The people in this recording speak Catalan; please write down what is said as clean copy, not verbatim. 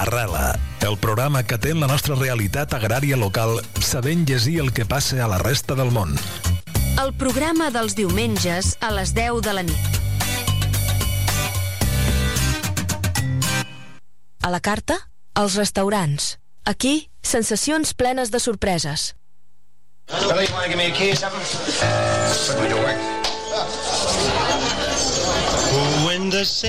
Arrela, el programa que té la nostra realitat agrària local sabent llegir el que passa a la resta del món. El programa dels diumenges a les 10 de la nit. A la carta, els restaurants. Aquí, sensacions plenes de sorpreses. Billy, you want to give me a key or something? Put me to work. When the